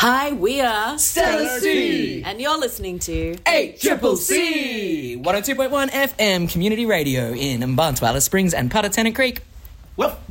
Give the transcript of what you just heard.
Hi, we are Stellar C. and you're listening to ACCC 102.1 FM Community Radio in Mbantwa, Alice Springs and Patatena Creek. Well,